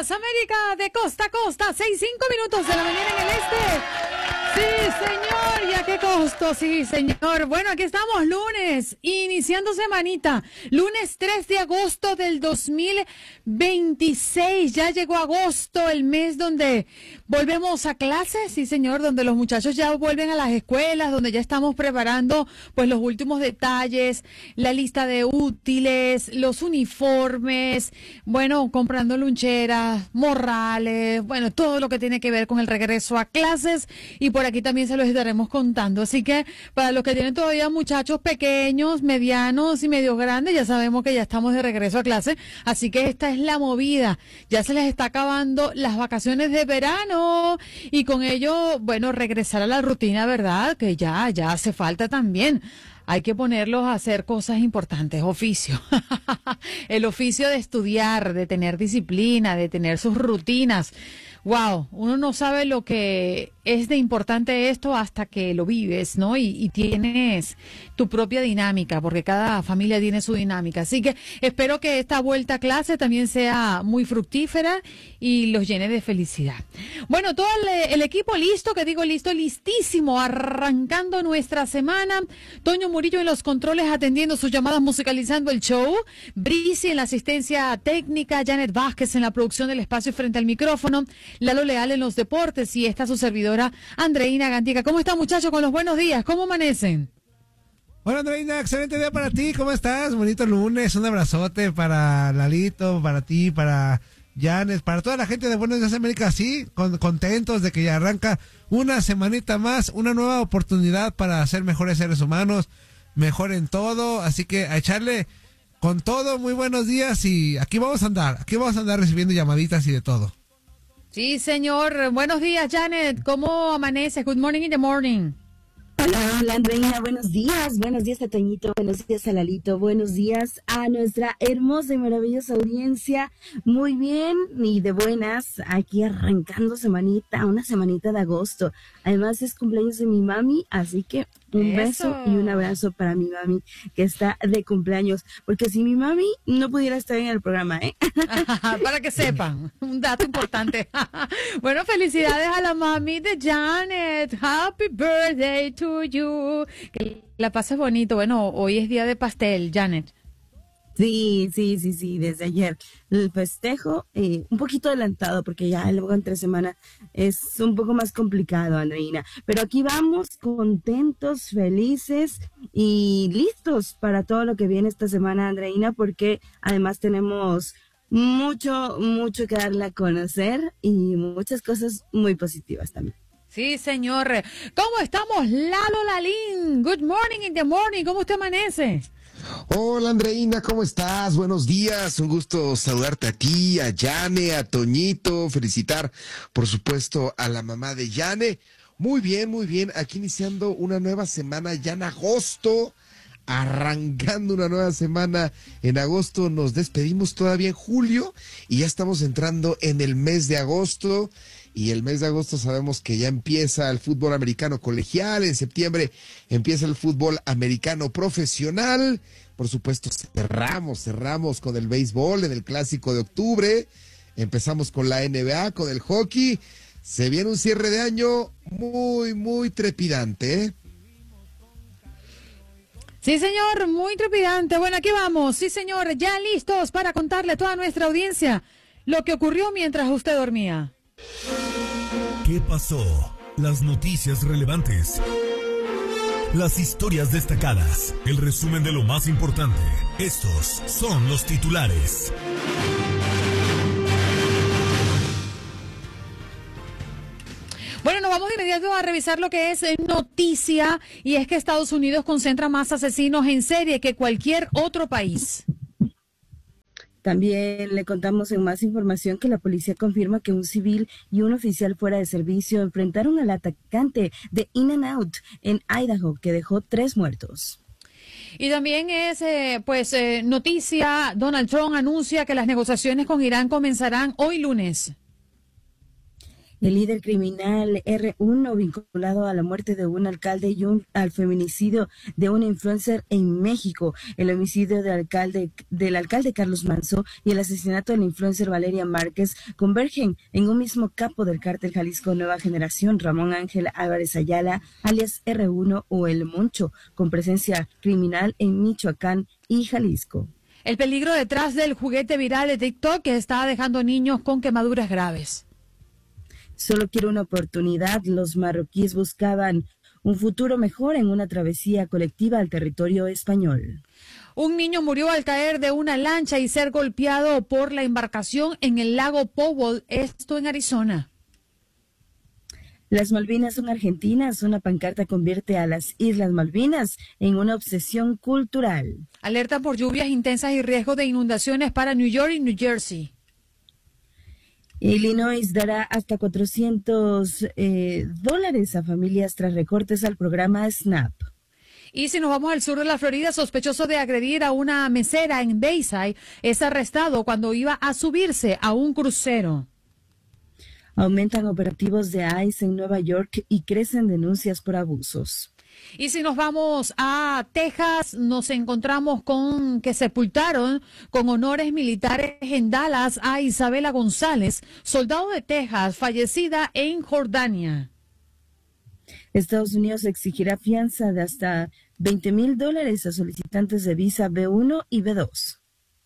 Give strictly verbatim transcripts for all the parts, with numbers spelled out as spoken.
las Américas, de costa a costa, seis, cinco minutos de la mañana en el este. Sí, señor, ¿y a qué costo? Sí, señor. Bueno, aquí estamos, lunes, iniciando semanita, lunes tres de agosto del dos mil veintiséis. Ya llegó agosto, el mes donde volvemos a clases, sí, señor, donde los muchachos ya vuelven a las escuelas, donde ya estamos preparando pues los últimos detalles, la lista de útiles, los uniformes, bueno, comprando loncheras, morrales, bueno, todo lo que tiene que ver con el regreso a clases, y por aquí también se los estaremos contando. Así que para los que tienen todavía muchachos pequeños, medianos y medio grandes, ya sabemos que ya estamos de regreso a clase, así que esta es la movida. Ya se les está acabando las vacaciones de verano y con ello, bueno, regresar a la rutina, ¿verdad? Que ya, ya hace falta también. Hay que ponerlos a hacer cosas importantes, oficio. El oficio de estudiar, de tener disciplina, de tener sus rutinas. Wow, uno no sabe lo que es de importante esto hasta que lo vives, ¿no? Y, y tienes tu propia dinámica, porque cada familia tiene su dinámica. Así que espero que esta vuelta a clase también sea muy fructífera y los llene de felicidad. Bueno, todo el, el equipo listo, que digo listo, listísimo, arrancando nuestra semana. Toño Murillo en los controles atendiendo sus llamadas, musicalizando el show. Brisi en la asistencia técnica, Janet Vázquez en la producción del espacio frente al micrófono, Lalo Leal en los deportes y esta su servidora Andreina Gantica. ¿Cómo están, muchachos? Con los buenos días, ¿cómo amanecen? Hola, Andreina, excelente día para ti, ¿cómo estás? Bonito lunes, un abrazote para Lalito, para ti, para Janet, para toda la gente de Buenos Días América, sí, con, contentos de que ya arranca una semanita más, una nueva oportunidad para ser mejores seres humanos, mejor en todo, así que a echarle con todo. Muy buenos días y aquí vamos a andar, aquí vamos a andar recibiendo llamaditas y de todo. Sí, señor. Buenos días, Janet. ¿Cómo amanece? Good morning in the morning. Hola, hola, Andreina. Buenos días. Buenos días a Toñito. Buenos días a Lalito. Buenos días a nuestra hermosa y maravillosa audiencia. Muy bien y de buenas. Aquí arrancando semanita, una semanita de agosto. Además es cumpleaños de mi mami, así que un Eso. beso y un abrazo para mi mami que está de cumpleaños. Porque si mi mami no pudiera estar en el programa, ¿eh? Para que sepan, un dato importante. Bueno, felicidades a la mami de Janet. Happy birthday to you. Que la pases bonito. Bueno, hoy es día de pastel, Janet. Sí, sí, sí, sí, desde ayer. El festejo, eh, un poquito adelantado, porque ya luego entre semana es un poco más complicado, Andreina. Pero aquí vamos, contentos, felices y listos para todo lo que viene esta semana, Andreina, porque además tenemos mucho, mucho que darle a conocer y muchas cosas muy positivas también. Sí, señor. ¿Cómo estamos, Lalo Lalín? Good morning in the morning. ¿Cómo usted amanece? Hola, Andreina, ¿cómo estás? Buenos días, un gusto saludarte a ti, a Yane, a Toñito, felicitar, por supuesto, a la mamá de Yane. Muy bien, muy bien, aquí iniciando una nueva semana ya en agosto, arrancando una nueva semana en agosto, nos despedimos todavía en julio y ya estamos entrando en el mes de agosto. Y el mes de agosto sabemos que ya empieza el fútbol americano colegial, en septiembre empieza el fútbol americano profesional, por supuesto cerramos, cerramos con el béisbol en el clásico de octubre, empezamos con la N B A, con el hockey, se viene un cierre de año muy, muy trepidante, ¿eh? Sí, señor, muy trepidante. Bueno, aquí vamos, sí, señor, ya listos para contarle a toda nuestra audiencia lo que ocurrió mientras usted dormía. ¿Qué pasó? Las noticias relevantes. Las historias destacadas. El resumen de lo más importante. Estos son los titulares. Bueno, nos vamos de inmediato a revisar lo que es noticia, y es que Estados Unidos concentra más asesinos en serie que cualquier otro país. También le contamos en más información que la policía confirma que un civil y un oficial fuera de servicio enfrentaron al atacante de In-N-Out en Idaho, que dejó tres muertos. Y también es, eh, pues, eh, noticia, Donald Trump anuncia que las negociaciones con Irán comenzarán hoy lunes. El líder criminal R uno, vinculado a la muerte de un alcalde y un, al feminicidio de un influencer en México, el homicidio del alcalde, del alcalde Carlos Manzo y el asesinato del influencer Valeria Márquez, convergen en un mismo capo del cártel Jalisco Nueva Generación, Ramón Ángel Álvarez Ayala, alias R uno o El Moncho, con presencia criminal en Michoacán y Jalisco. El peligro detrás del juguete viral de TikTok que está dejando niños con quemaduras graves. Solo quiero una oportunidad. Los marroquíes buscaban un futuro mejor en una travesía colectiva al territorio español. Un niño murió al caer de una lancha y ser golpeado por la embarcación en el lago Powell, esto en Arizona. Las Malvinas son argentinas. Una pancarta convierte a las Islas Malvinas en una obsesión cultural. Alerta por lluvias intensas y riesgo de inundaciones para New York y New Jersey. Illinois dará hasta cuatrocientos eh, dólares a familias tras recortes al programa SNAP. Y si nos vamos al sur de la Florida, sospechoso de agredir a una mesera en Bayside, es arrestado cuando iba a subirse a un crucero. Aumentan operativos de ICE en Nueva York y crecen denuncias por abusos. Y si nos vamos a Texas, nos encontramos con que sepultaron con honores militares en Dallas a Isabela González, soldado de Texas, fallecida en Jordania. Estados Unidos exigirá fianza de hasta veinte mil dólares a solicitantes de visa B uno y B dos.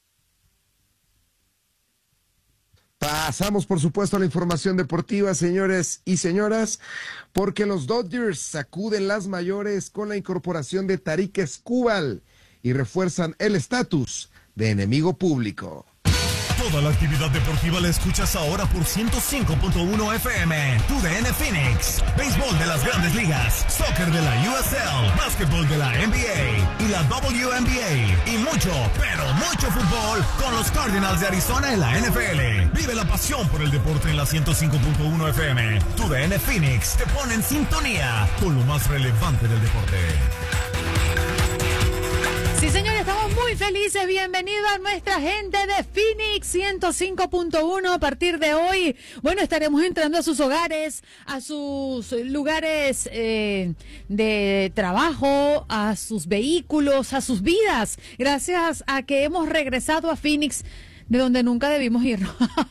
Pasamos, por supuesto, a la información deportiva, señores y señoras, porque los Dodgers sacuden las mayores con la incorporación de Tarik Skubal y refuerzan el estatus de enemigo público. Toda la actividad deportiva la escuchas ahora por ciento cinco punto uno F M. Tu D N Phoenix. Béisbol de las Grandes Ligas, soccer de la U S L, básquetbol de la N B A y la W N B A y mucho, pero mucho fútbol con los Cardinals de Arizona en la N F L. Vive la pasión por el deporte en la ciento cinco punto uno F M. Tu D N Phoenix te pone en sintonía con lo más relevante del deporte. Sí, señores, estamos muy felices. Bienvenido a nuestra gente de Phoenix ciento cinco punto uno. A partir de hoy, bueno, estaremos entrando a sus hogares, a sus lugares eh, de trabajo, a sus vehículos, a sus vidas. Gracias a que hemos regresado a Phoenix, de donde nunca debimos ir.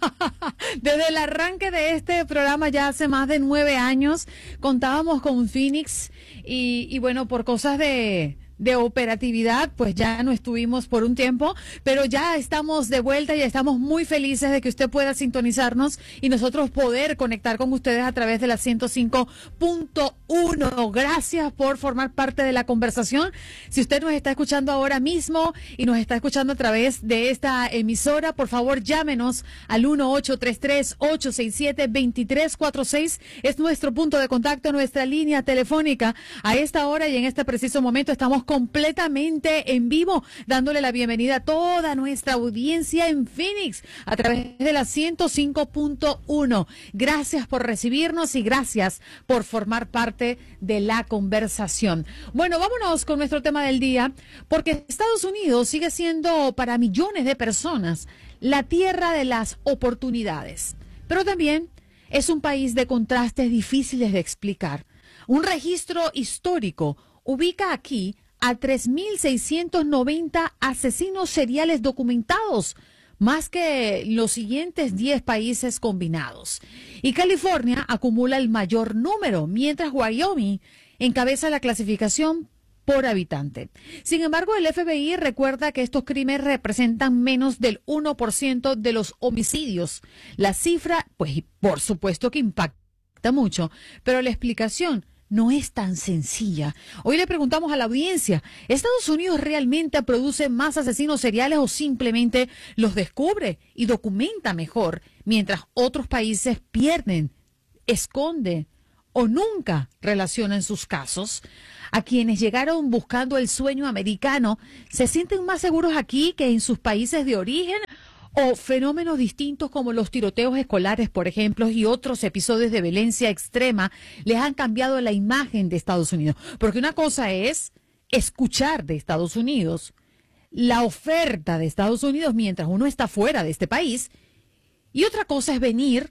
Desde el arranque de este programa, ya hace más de nueve años, contábamos con Phoenix y, y bueno, por cosas de... de operatividad, pues ya no estuvimos por un tiempo, pero ya estamos de vuelta y estamos muy felices de que usted pueda sintonizarnos y nosotros poder conectar con ustedes a través de la ciento cinco punto uno. Gracias por formar parte de la conversación. Si usted nos está escuchando ahora mismo y nos está escuchando a través de esta emisora, por favor llámenos al uno ocho tres tres, ocho seis siete, dos tres cuatro seis. Es nuestro punto de contacto, nuestra línea telefónica. A esta hora y en este preciso momento estamos completamente en vivo, dándole la bienvenida a toda nuestra audiencia en Phoenix a través de la ciento cinco punto uno. Gracias por recibirnos y gracias por formar parte de la conversación. Bueno, vámonos con nuestro tema del día, porque Estados Unidos sigue siendo para millones de personas la tierra de las oportunidades, pero también es un país de contrastes difíciles de explicar. Un registro histórico ubica aquí a tres mil seiscientos noventa asesinos seriales documentados, más que los siguientes diez países combinados. Y California acumula el mayor número, mientras Wyoming encabeza la clasificación por habitante. Sin embargo, el F B I recuerda que estos crímenes representan menos del uno por ciento de los homicidios. La cifra, pues, por supuesto que impacta mucho, pero la explicación no es tan sencilla. Hoy le preguntamos a la audiencia, ¿Estados Unidos realmente produce más asesinos seriales o simplemente los descubre y documenta mejor, mientras otros países pierden, esconden o nunca relacionan sus casos? A quienes llegaron buscando el sueño americano, ¿se sienten más seguros aquí que en sus países de origen? ¿O fenómenos distintos como los tiroteos escolares, por ejemplo, y otros episodios de violencia extrema les han cambiado la imagen de Estados Unidos? Porque una cosa es escuchar de Estados Unidos, la oferta de Estados Unidos mientras uno está fuera de este país, y otra cosa es venir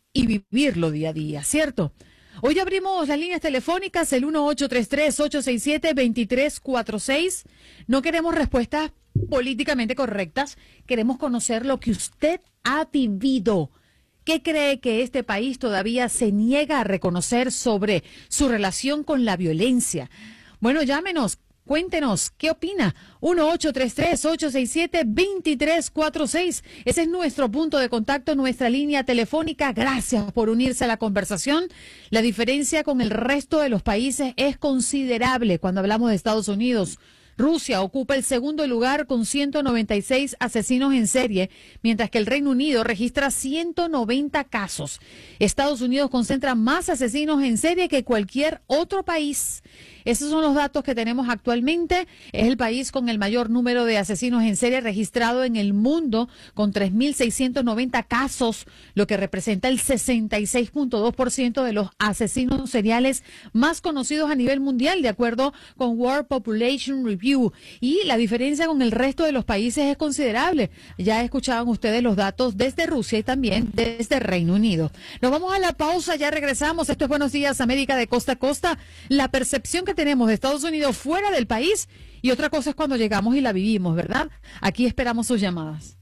y vivirlo día a día, ¿cierto? Hoy abrimos las líneas telefónicas, el uno ocho tres tres, ocho seis siete, dos tres cuatro seis. No queremos respuestas políticamente correctas, queremos conocer lo que usted ha vivido. ¿Qué cree que este país todavía se niega a reconocer sobre su relación con la violencia? Bueno, llámenos. Cuéntenos, ¿qué opina? uno ocho tres tres, ocho seis siete, dos tres cuatro seis. Ese es nuestro punto de contacto, nuestra línea telefónica. Gracias por unirse a la conversación. La diferencia con el resto de los países es considerable cuando hablamos de Estados Unidos. Rusia ocupa el segundo lugar con ciento noventa y seis asesinos en serie, mientras que el Reino Unido registra ciento noventa casos. Estados Unidos concentra más asesinos en serie que cualquier otro país. Esos son los datos que tenemos actualmente. Es el país con el mayor número de asesinos en serie registrado en el mundo, con tres mil seiscientos noventa casos, lo que representa el sesenta y seis punto dos por ciento de los asesinos seriales más conocidos a nivel mundial, de acuerdo con World Population Review. Y la diferencia con el resto de los países es considerable. Ya escuchaban ustedes los datos desde Rusia y también desde Reino Unido. Nos vamos a la pausa, ya regresamos. Esto es Buenos Días América de costa a costa. La percepción que tenemos de Estados Unidos fuera del país y otra cosa es cuando llegamos y la vivimos, ¿verdad? Aquí esperamos sus llamadas.